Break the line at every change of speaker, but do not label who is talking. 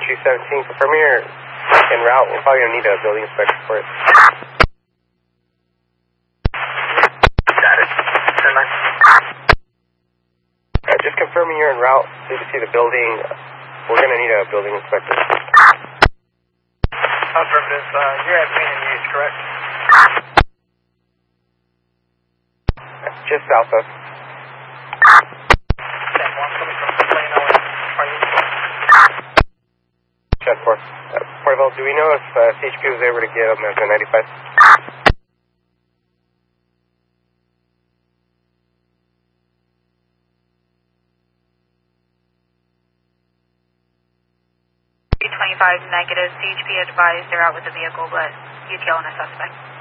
217, confirm you're en route. We're probably going to need a building inspection for it.
Got it. 10-9.
Just confirming you're en route. Need to see the building. We're going to need a building inspector.
Affirmative. You're at main and use, correct?
Just south of.
10-1 coming from Plano. Are you?
Chat 4. Porterville, do we know if CHP was able to get him at the 95?
-25 negative. CHP advised they're out with the vehicle, but UTL and a suspect.